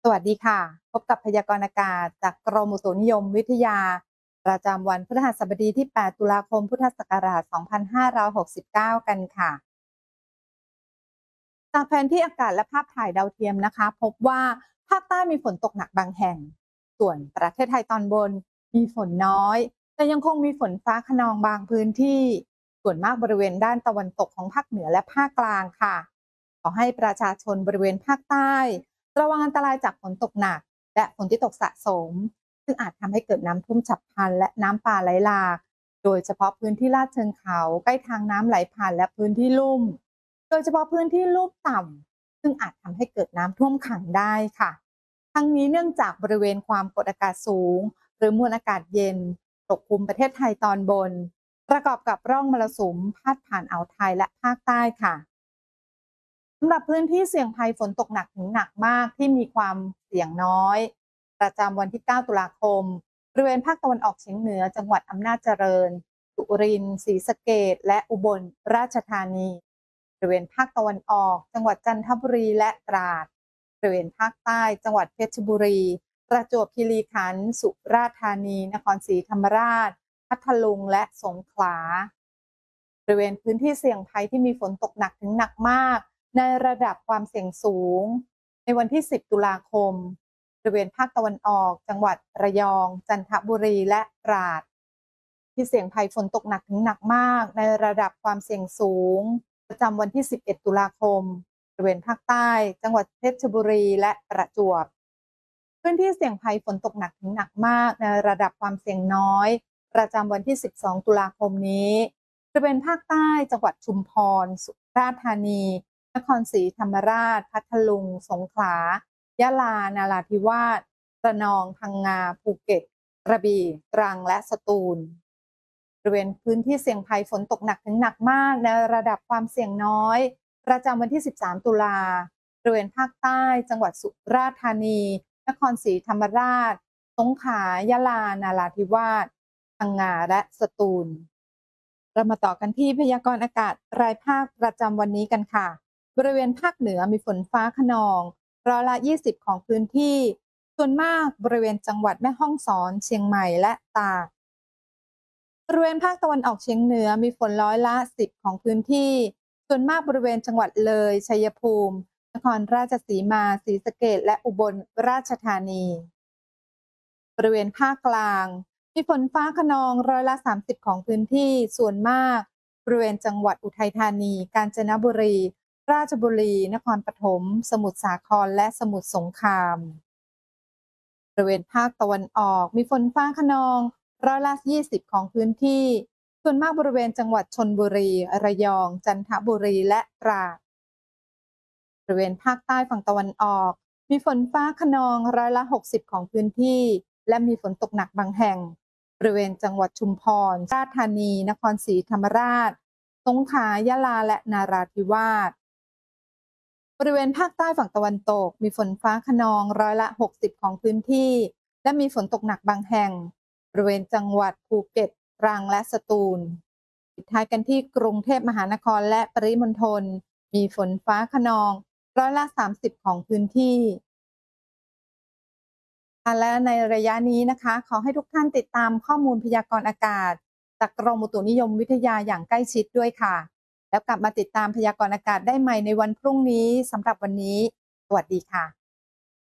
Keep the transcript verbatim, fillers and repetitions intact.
สวัสดีค่ะพบกับพยากรณ์อากาศจากกรมอุตุนิยมวิทยาประจำวันพฤหัสบดีที่ แปด ตุลาคม พุทธศักราช สองพันห้าร้อยหกสิบเก้า กันค่ะจากแผนที่อากาศและภาพถ่ายดาวเทียมนะคะพบว่าภาคใต้มีฝนตกหนักบางแห่งส่วนประเทศไทยตอนบนมีฝนน้อยแต่ยังคงมีฝนฟ้าคะนองบางพื้นที่ส่วนมากบริเวณด้านตะวันตกของภาคเหนือและภาคกลางค่ะขอให้ประชาชนบริเวณภาคใต้ ระวังอันตรายจากฝนตกหนักและฝนที่ตกสะสมซึ่งอาจทำให้เกิดน้ำท่วมฉับพลันและน้ำป่าไหลหลากโดยเฉพาะพื้นที่ลาดเชิงเขาใกล้ทางน้ำไหลผ่านและพื้นที่ลุ่มโดยเฉพาะพื้นที่ลุ่มต่ำซึ่งอาจทำให้เกิดน้ำท่วมขังได้ค่ะทั้งนี้เนื่องจากบริเวณความกดอากาศสูงหรือมวลอากาศเย็นปกคลุมประเทศไทยตอนบนประกอบกับร่องมรสุมพาดผ่านอ่าวไทยและภาคใต้ค่ะ สำหรับพื้นที่เสี่ยงภัยฝนตกหนักถึงหนักมากที่มีความเสี่ยงน้อยประจำวันที่ เก้า ตุลาคมบริเวณภาคตะวันออกเฉียงเหนือจังหวัดอำนาจเจริญสุรินทร์ศรีสะเกษและอุบลราชธานีบริเวณภาคตะวันออกจังหวัดจันทบุรีและตราดบริเวณภาคใต้จังหวัดเพชรบุรีประจวบคีรีขันธ์สุราษฎร์ธานีนครศรีธรรมราชพัทลุงและสงขลาบริเวณพื้นที่เสี่ยงภัยที่มีฝนตกหนักถึงหนักมากในระดับความเสี่ยงสูงในวันที่ สิบ ตุลาคมบริเวณภาคตะวันออกจังหวัดระยองจันทบุรีและตราดที่เสี่ยงภัยฝนตกหนักถึงหนักมากในระดับความเสี่ยงสูงประจำวันที่ สิบเอ็ด ตุลาคมบริเวณภาคใต้จังหวัดเพชรบุรีและประจวบพื้นที่เสี่ยงภัยฝนตกหนักถึงหนักมากในระดับความเสี่ยงน้อยประจำวันที่ สิบสอง ตุลาคมนี้บริเวณภาคใต้จังหวัดชุมพรสุราษฎร์ธานีนครศรีธรรมราชพัทลุงสงขลายะลานาราธิวาสระนองพังงาภูเก็ตกระบี่ตรังและสตูลบริเวณพื้นที่เสี่ยงภัยฝนตกหนักถึงหนักมากในระดับความเสี่ยงน้อยประจำวันที่ สิบสาม ตุลาบริเวณภาคใต้จังหวัดสุราษฎร์ธานีนครศรีธรรมราชสงขลายะลานาราธิวาสพังงาและสตูลเรามาต่อกันที่พยากรณ์อากาศรายภาคประจำวันนี้กันค่ะบริเวณภาคเหนือมีฝนฟ้าคะนองร้อยละยี่สิบของพื้นที่ส่วนมากบริเวณจังหวัดแม่ฮ่องสอนเชียงใหม่และตากบริเวณภาคตะวันออกเฉียงเหนือมีฝนร้อยละสิบของพื้นที่ส่วนมากบริเวณจังหวัดเลยชัยภูมินครราชสีมาศรีสะเกษและอุบลราชธานีบริเวณภาคกลางมีฝนฟ้าคะนองร้อยละสามสิบของพื้นที่ส่วนมากบริเวณจังหวัดอุทัยธานีกาญจนบุรีราชบุรีนครปฐมสมุทรสาครและสมุทรสงครามบริเวณภาคตะวันออกมีฝนฟ้าคะนองร้อยละยี่สิบของพื้นที่ส่วนมากบริเวณจังหวัดชลบุรีระยองจันทบุรีและตราดบริเวณภาคใต้ฝั่งตะวันออกมีฝนฟ้าคะนองร้อยละหกสิบของพื้นที่และมีฝนตกหนักบางแห่งบริเวณจังหวัดชุมพรราชธานีนครศรีธรรมราชสงขลายะลาและนาราธิวาสบริเวณภาคใต้ฝั่งตะวันตกมีฝนฟ้าคะนองร้อยละหกสิบของพื้นที่และมีฝนตกหนักบางแห่งบริเวณจังหวัดภูเก็ตตรังและสตูลปิดท้ายกันที่กรุงเทพมหานครและปริมณฑลมีฝนฟ้าคะนองร้อยละสามสิบของพื้นที่และในระยะนี้นะคะขอให้ทุกท่านติดตามข้อมูลพยากรณ์อากาศจากกรมอุตุนิยมวิทยาอย่างใกล้ชิดด้วยค่ะแล้วกลับมาติดตามพยากรณ์อากาศได้ใหม่ในวันพรุ่งนี้สำหรับวันนี้สวัสดีค่ะ